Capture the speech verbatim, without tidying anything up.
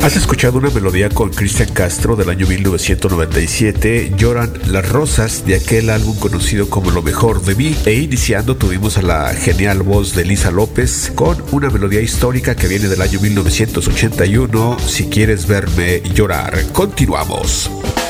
Has escuchado una melodía con Cristian Castro del año mil novecientos noventa y siete, Lloran las rosas, de aquel álbum conocido como Lo mejor de mí, e iniciando tuvimos a la genial voz de Lisa López con una melodía histórica que viene del año mil novecientos ochenta y uno, Si quieres verme llorar. Continuamos.